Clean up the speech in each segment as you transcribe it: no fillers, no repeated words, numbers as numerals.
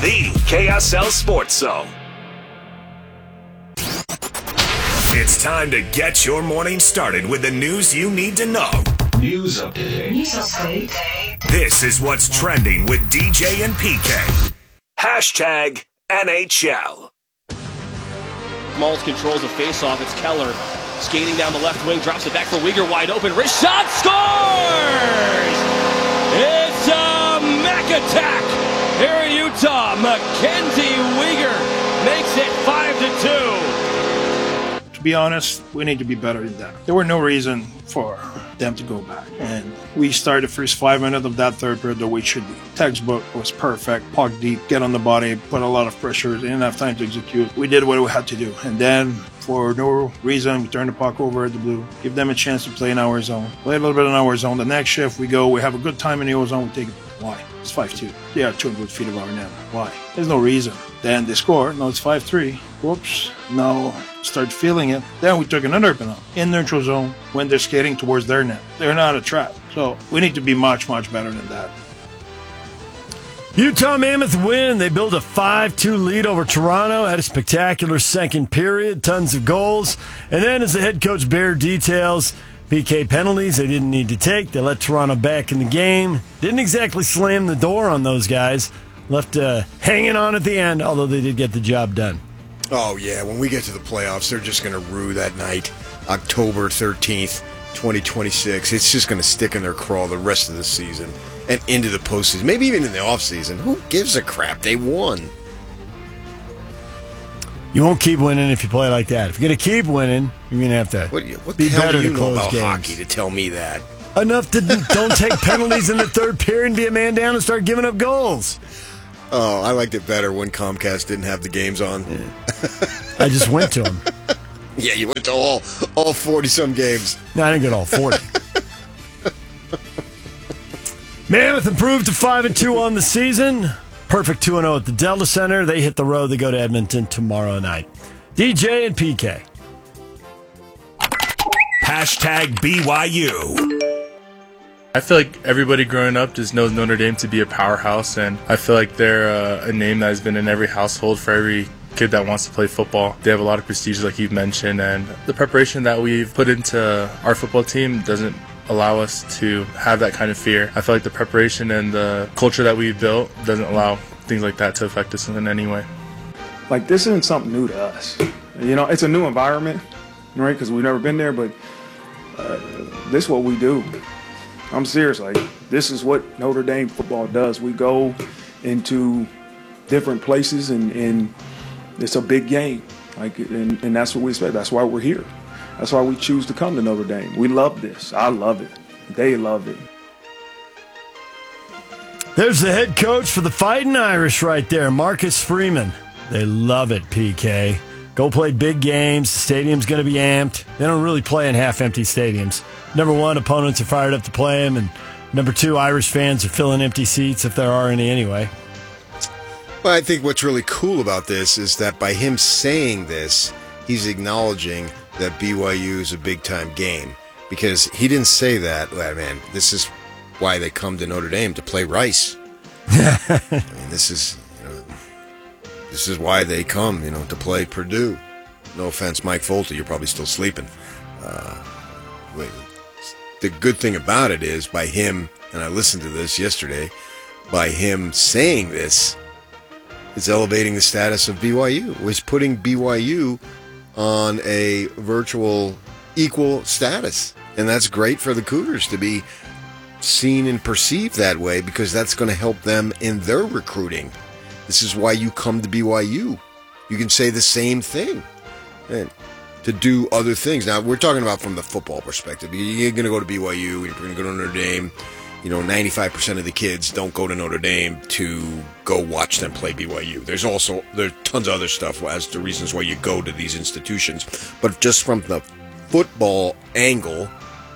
the KSL Sports Zone. It's time to get your morning started with the news you need to know. News update. This is what's trending with DJ and PK. Hashtag NHL. Malls controls a face-off. It's Keller skating down the left wing, drops it back for Weegar, wide open. Wrist shot, scores! It's a Mac attack here in Utah. Mackenzie Weegar makes it 5-2. To be honest, we need to be better than that. There were no reason for them to go back. And we started the first 5 minutes of that third period the way it should be. Textbook was perfect. Puck deep, get on the body, put a lot of pressure. Didn't have time to execute. We did what we had to do. And then, for no reason, we turned the puck over at the blue. Give them a chance to play in our zone. Play a little bit in our zone. The next shift, we go. We have a good time in the O zone. We take it. Why? It's 5-2. They are 200 feet of our net. Why? There's no reason. Then they score. No, it's 5-3. Whoops. Now start feeling it. Then we took another penalty in neutral zone when they're skating towards their net. They're not a trap. So we need to be much, much better than that. Utah Mammoth win. They built a 5-2 lead over Toronto. Had a spectacular second period. Tons of goals. And then as the head coach Bear details, PK penalties they didn't need to take. They let Toronto back in the game. Didn't exactly slam the door on those guys. Left hanging on at the end, although they did get the job done. Oh, yeah. When we get to the playoffs, they're just going to rue that night, October 13th, 2026. It's just going to stick in their craw the rest of the season and into the postseason. Maybe even in the offseason. Who gives a crap? They won. You won't keep winning if you play like that. If you're going to keep winning, you're going to have to what be the hell better do you to know close about games. hockey to tell me that? Enough to don't take penalties in the third period and be a man down and start giving up goals. Oh, I liked it better when Comcast didn't have the games on. Yeah. I just went to them. Yeah, you went to all 40-some games. No, I didn't get all 40. Mammoth improved to 5-2 on the season. Perfect 2-0 at the Delta Center. They hit the road. They go to Edmonton tomorrow night. DJ and PK. Hashtag BYU. I feel like everybody growing up just knows Notre Dame to be a powerhouse, and I feel like they're a name that has been in every household for every kid that wants to play football. They have a lot of prestige, like you've mentioned, and the preparation that we've put into our football team doesn't allow us to have that kind of fear. I feel like the preparation and the culture that we've built doesn't allow things like that to affect us in any way. Like, this isn't something new to us. You know, it's a new environment, right, because we've never been there, but this is what we do. I'm serious. Like, this is what Notre Dame football does. We go into different places, and it's a big game. Like, and that's what we expect. That's why we're here. That's why we choose to come to Notre Dame. We love this. I love it. They love it. There's the head coach for the Fighting Irish right there, Marcus Freeman. They love it, PK. Go play big games. The stadium's going to be amped. They don't really play in half-empty stadiums. Number one, opponents are fired up to play them. And number two, Irish fans are filling empty seats, if there are any anyway. Well, I think what's really cool about this is that by him saying this, he's acknowledging that BYU is a big-time game. Because he didn't say that, well, man, this is why they come to Notre Dame, to play Rice. I mean, this is why they come, to play Purdue. No offense, Mike Folty, you're probably still sleeping. The good thing about it is, by him, and I listened to this yesterday, by him saying this, it's elevating the status of BYU. It's putting BYU on a virtual equal status. And that's great for the Cougars to be seen and perceived that way, because that's going to help them in their recruiting. This is why you come to BYU. You can say the same thing and to do other things. Now, we're talking about from the football perspective. You're going to go to BYU, you're going to go to Notre Dame. 95% of the kids don't go to Notre Dame to go watch them play BYU. There's tons of other stuff as to reasons why you go to these institutions. But just from the football angle,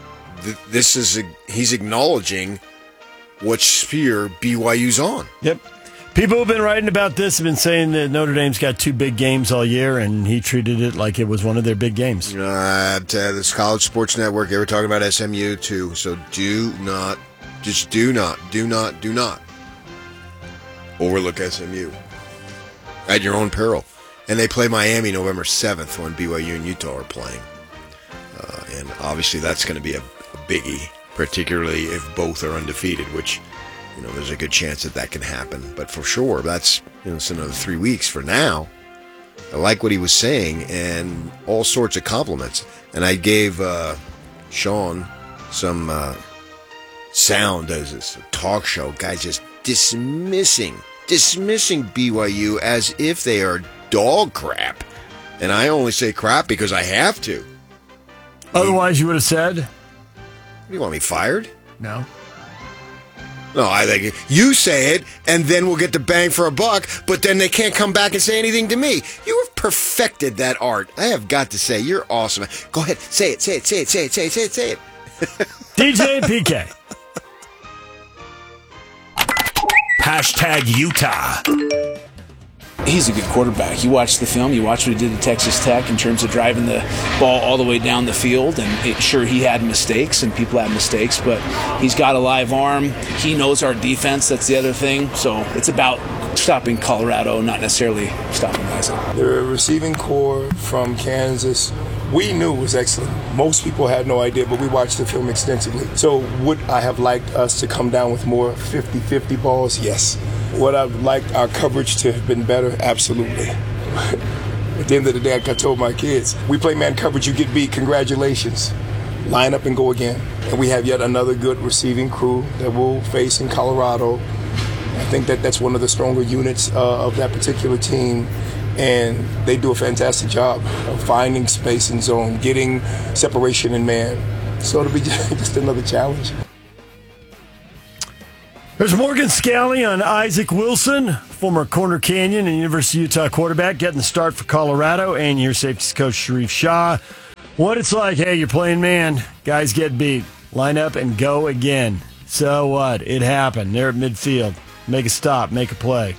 he's acknowledging what sphere BYU's on. Yep. People who've been writing about this have been saying that Notre Dame's got two big games all year, and he treated it like it was one of their big games. This College Sports Network, they were talking about SMU too, so do not overlook SMU. at your own peril. And they play Miami November 7th when BYU and Utah are playing. And obviously that's going to be a biggie, particularly if both are undefeated, which, there's a good chance that can happen. But for sure, that's, it's another 3 weeks for now. I like what he was saying and all sorts of compliments. And I gave Sean some sound as this talk show. Guys just dismissing BYU as if they are dog crap. And I only say crap because I have to. Otherwise, you would have said? Do you want me fired? No. No, I think you say it, and then we'll get the bang for a buck, but then they can't come back and say anything to me. You have perfected that art. I have got to say, you're awesome. Go ahead, say it. DJ and PK. #Utah. He's a good quarterback. You watch the film, you watch what he did at Texas Tech in terms of driving the ball all the way down the field. And sure, he had mistakes, and people have mistakes, but he's got a live arm. He knows our defense. That's the other thing. So it's about stopping Colorado, not necessarily stopping Isaac. The receiving core from Kansas, we knew was excellent. Most people had no idea, but we watched the film extensively. So would I have liked us to come down with more 50-50 balls? Yes. Would I have liked our coverage to have been better? Absolutely. At the end of the day, like I told my kids, we play man coverage, you get beat, congratulations. Line up and go again. And we have yet another good receiving crew that we'll face in Colorado. I think that's one of the stronger units of that particular team. And they do a fantastic job of finding space in zone, getting separation in man. So it'll be just another challenge. There's Morgan Scalley on Isaac Wilson, former Corner Canyon and University of Utah quarterback, getting the start for Colorado, and your safeties coach, Sharif Shah. What it's like, hey, you're playing man, guys get beat, line up and go again. So what? It happened. They're at midfield. Make a stop, make a play.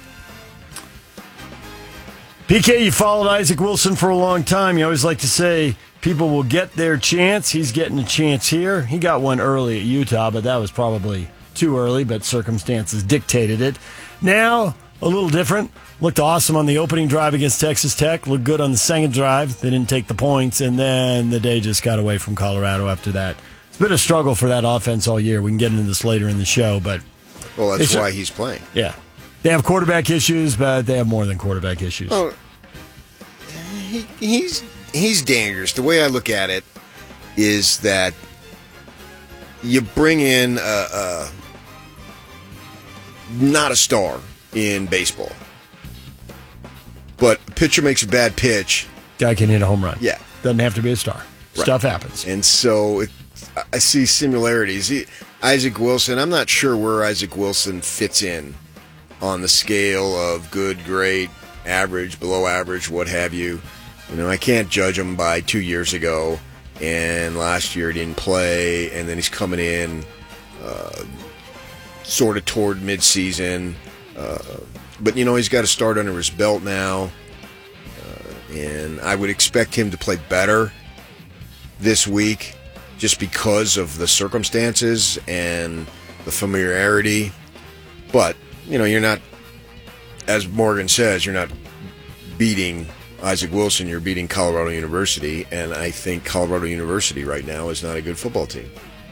PK, you followed Isaac Wilson for a long time. You always like to say people will get their chance. He's getting a chance here. He got one early at Utah, but that was probably too early, but circumstances dictated it. Now, a little different. Looked awesome on the opening drive against Texas Tech. Looked good on the second drive. They didn't take the points, and then the day just got away from Colorado after that. It's been a struggle for that offense all year. We can get into this later in the show, but... Well, that's why he's playing. Yeah. They have quarterback issues, but they have more than quarterback issues. Oh, he's dangerous. The way I look at it is that you bring in not a star in baseball, but a pitcher makes a bad pitch. Guy can hit a home run. Yeah. Doesn't have to be a star. Right. Stuff happens. And so I see similarities. Isaac Wilson, I'm not sure where Isaac Wilson fits in on the scale of good, great, average, below average, what have you. I can't judge him by 2 years ago, and last year he didn't play, and then he's coming in sort of toward midseason. But, he's got a start under his belt now, and I would expect him to play better this week just because of the circumstances and the familiarity. But, you're not, as Morgan says, you're not beating Isaac Wilson, you're beating Colorado University, and I think Colorado University right now is not a good football team.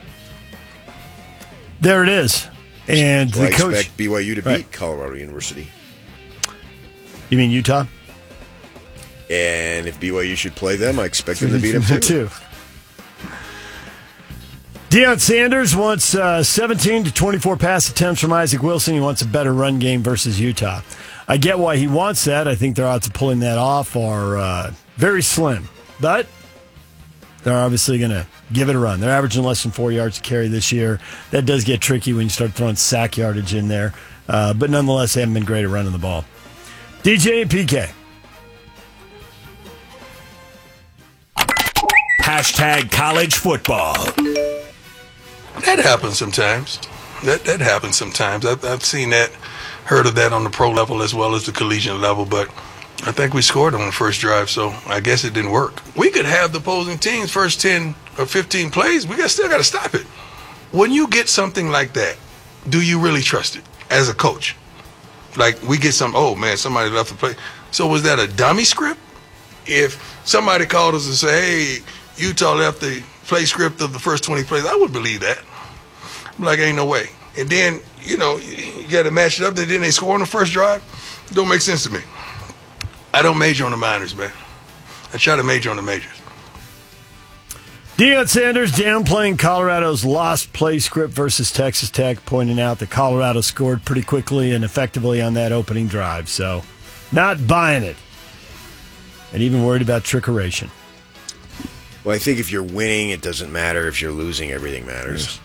There it is. And so the I coach, expect BYU to beat Colorado University. You mean Utah? And if BYU should play them, I expect them to beat them too. Deion Sanders wants 17 to 24 pass attempts from Isaac Wilson. He wants a better run game versus Utah. I get why he wants that. I think their odds of pulling that off are very slim. But they're obviously going to give it a run. They're averaging less than 4 yards to carry this year. That does get tricky when you start throwing sack yardage in there. But nonetheless, they haven't been great at running the ball. DJ and PK. #college football. That happens sometimes. That happens sometimes. I've seen that, heard of that on the pro level as well as the collegiate level, but I think we scored on the first drive, so I guess it didn't work. We could have the opposing team's first 10 or 15 plays. We still got to stop it. When you get something like that, do you really trust it as a coach? Like, we get oh, man, somebody left the play. So was that a dummy script? If somebody called us and said, hey, Utah left the play script of the first 20 plays, I would believe that. I'm like, ain't no way. And then, you got to match it up. Then they score on the first drive. Don't make sense to me. I don't major on the minors, man. I try to major on the majors. Deion Sanders downplaying Colorado's lost play script versus Texas Tech, pointing out that Colorado scored pretty quickly and effectively on that opening drive. So, not buying it. And even worried about trickeration. Well, I think if you're winning, it doesn't matter. If you're losing, everything matters.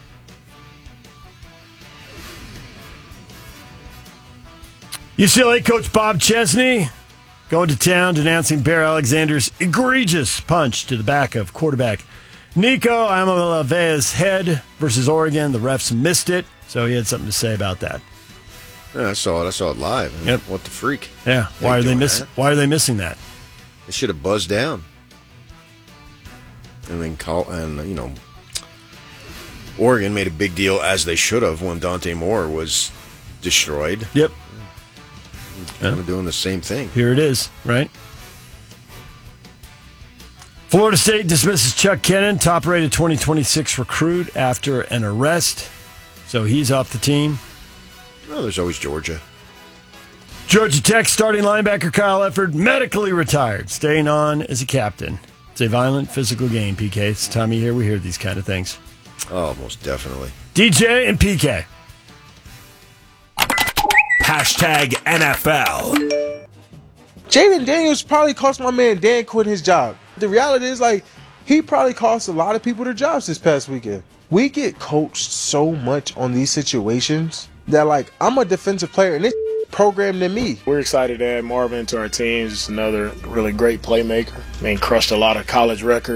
Yes. UCLA coach Bob Chesney going to town denouncing Bear Alexander's egregious punch to the back of quarterback Nico Amalavea's head versus Oregon. The refs missed it, so he had something to say about that. Yeah, I saw it live. Yep. What the freak? Yeah. Why are they missing that? They should have buzzed down. And then Oregon made a big deal, as they should have, when Dante Moore was destroyed. Yep. Kind of doing the same thing. Here it is, right? Florida State dismisses Chuck Kennon, top-rated 2026 recruit, after an arrest. So he's off the team. Well, there's always Georgia. Georgia Tech starting linebacker Kyle Efford medically retired, staying on as a captain. It's a violent physical game, PK. It's the time of year we hear these kind of things. Oh, most definitely. DJ and PK. #NFL. Jaden Daniels probably cost my man Dan Quinn his job. The reality is, he probably cost a lot of people their jobs this past weekend. We get coached so much on these situations that, I'm a defensive player and this programmed than me. We're excited to add Marvin to our team. He's another really great playmaker. Crushed a lot of college records.